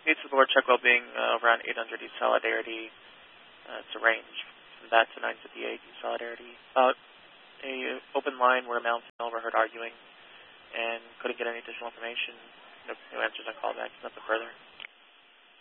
Needs support, check well-being, around 800 solidarity. It's a range from that to 958 solidarity. About a open line where Mel overheard arguing and couldn't get any additional information. No answers on callbacks, nothing further.